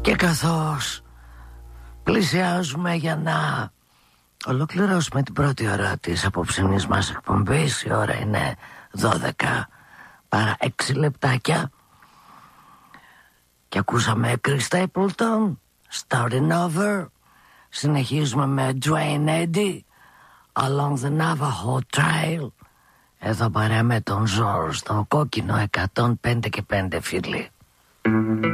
Και καθώς πλησιάζουμε για να ολοκληρώσουμε την πρώτη ώρα της απόψινής μας εκπομπής, η ώρα είναι 12 παρά 6 λεπτάκια, και ακούσαμε Chris Stapleton, Starting Over. Συνεχίζουμε με Duane Eddy, Along the Navajo Trail. Εδώ παρέα με τον Ζορ στο κόκκινο 105 και 5, φίλοι.